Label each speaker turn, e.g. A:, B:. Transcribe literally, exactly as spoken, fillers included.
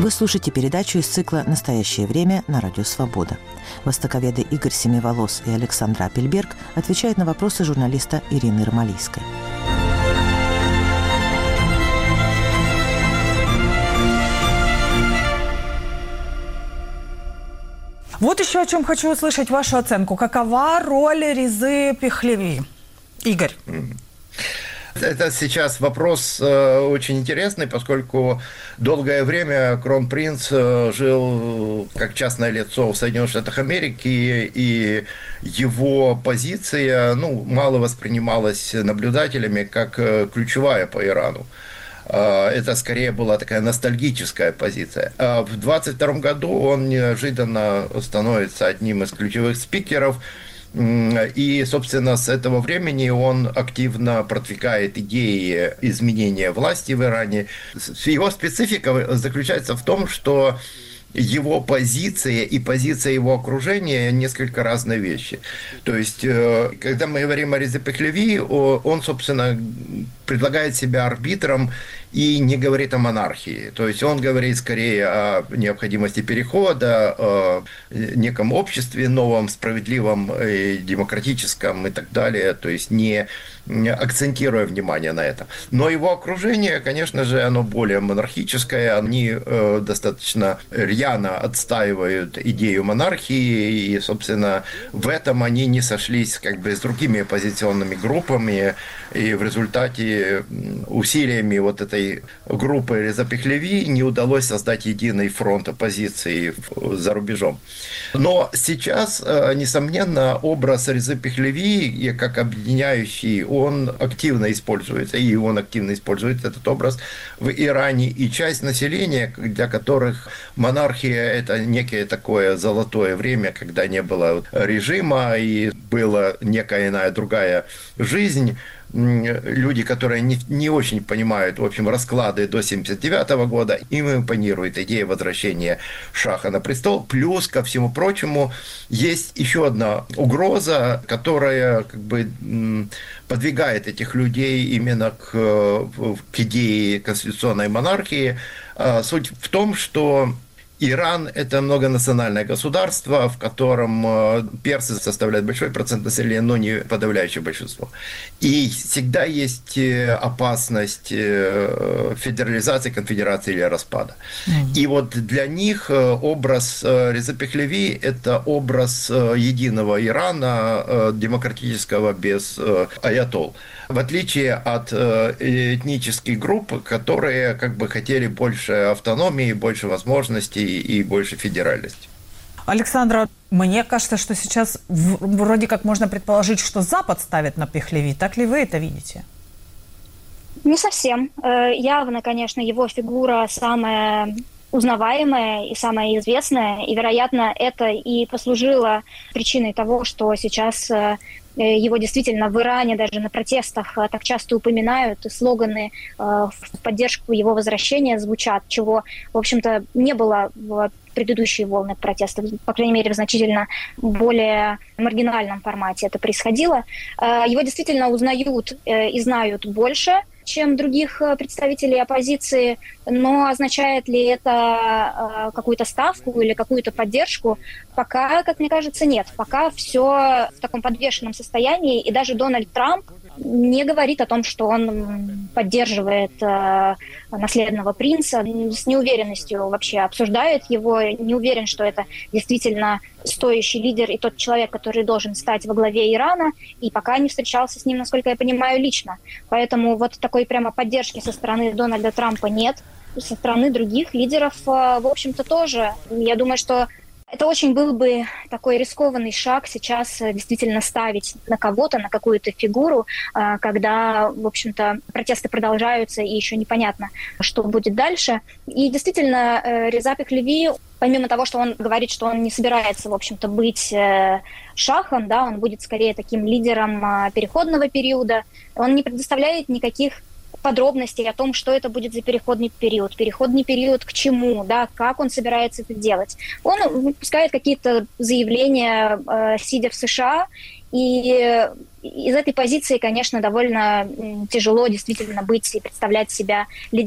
A: Вы слушаете передачу из цикла «Настоящее время» на Радио Свобода. Востоковеды Игорь Семиволос и Александра Апельберг отвечают на вопросы журналиста Ирины Ромалийской.
B: Вот еще о чем хочу услышать вашу оценку. Какова роль Резы Пехлеви? Игорь.
C: Это сейчас вопрос э, очень интересный, поскольку долгое время кронпринц э, жил как частное лицо в Соединенных Штатах Америки, и его позиция ну, мало воспринималась наблюдателями как э, ключевая по Ирану. Это скорее была такая ностальгическая позиция. А в двадцать втором году он неожиданно становится одним из ключевых спикеров. И, собственно, с этого времени он активно продвигает идеи изменения власти в Иране. Его специфика заключается в том, что его позиция и позиция его окружения несколько разные вещи. То есть, когда мы говорим о Резе Пехлеви, он, собственно, предлагает себя арбитром и не говорит о монархии. То есть он говорит скорее о необходимости перехода, о неком обществе новом, справедливом, демократическом и так далее. То есть не акцентируя внимание на этом. Но его окружение, конечно же, оно более монархическое. Они достаточно рьяно отстаивают идею монархии. И, собственно, в этом они не сошлись как бы с другими оппозиционными группами. И в результате усилиями вот этой группы Реза Пехлеви не удалось создать единый фронт оппозиции за рубежом. Но сейчас, несомненно, образ Резы Пехлеви как объединяющий, он активно используется, и он активно использует этот образ в Иране. И часть населения, для которых монархия – это некое такое золотое время, когда не было режима и была некая иная другая жизнь, люди, которые не, не очень понимают, в общем, расклады до семьдесят девятого года, им импонирует идея возвращения Шаха на престол. Плюс, ко всему прочему, есть еще одна угроза, которая как бы подвигает этих людей именно к, к идее конституционной монархии. Суть в том, что Иран – это многонациональное государство, в котором персы составляют большой процент населения, но не подавляющее большинство. И всегда есть опасность федерализации, конфедерации или распада. Mm-hmm. И вот для них образ Реза Пехлеви – это образ единого Ирана, демократического, без аятолл. В отличие от этнических групп, которые как бы хотели больше автономии, больше возможностей и больше федеральности.
B: Александра, мне кажется, что сейчас вроде как можно предположить, что Запад ставит на Пехлеви. Так ли вы это видите?
D: Не совсем. Явно, конечно, его фигура самая узнаваемая и самая известная, и, вероятно, это и послужило причиной того, что сейчас его действительно в Иране даже на протестах так часто упоминают, и слоганы в поддержку его возвращения звучат, чего, в общем-то, не было в предыдущие волны протестов, по крайней мере, в значительно более маргинальном формате это происходило. Его действительно узнают и знают больше, чем других представителей оппозиции, но означает ли это какую-то ставку или какую-то поддержку, пока, как мне кажется, нет. Пока все в таком подвешенном состоянии, и даже Дональд Трамп не говорит о том, что он поддерживает э, наследного принца, с неуверенностью вообще обсуждает его, не уверен, что это действительно стоящий лидер и тот человек, который должен стать во главе Ирана, и пока не встречался с ним, насколько я понимаю, лично. Поэтому вот такой прямо поддержки со стороны Дональда Трампа нет, со стороны других лидеров, э, в общем-то, тоже. Я думаю, что это очень был бы такой рискованный шаг сейчас действительно ставить на кого-то, на какую-то фигуру, когда, в общем-то, протесты продолжаются и еще непонятно, что будет дальше. И действительно, Реза Пехлеви, помимо того, что он говорит, что он не собирается, в общем-то, быть шахом, да, он будет скорее таким лидером переходного периода, он не предоставляет никаких подробностей о том, что это будет за переходный период. Переходный период к чему, да, как он собирается это делать. Он выпускает какие-то заявления, э, сидя в США, и из этой позиции, конечно, довольно тяжело действительно быть и представлять себя лидером